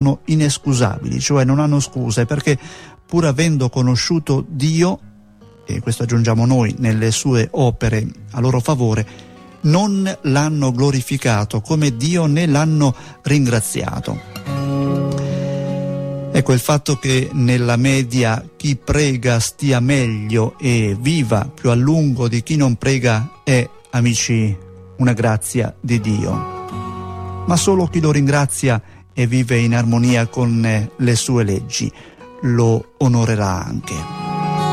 sono inescusabili, cioè non hanno scuse, perché pur avendo conosciuto Dio, e questo aggiungiamo noi, nelle sue opere a loro favore, non l'hanno glorificato come Dio né l'hanno ringraziato. Ecco, il fatto che nella media chi prega stia meglio e viva più a lungo di chi non prega è, amici, una grazia di Dio. Ma solo chi lo ringrazia e vive in armonia con le sue leggi lo onorerà anche.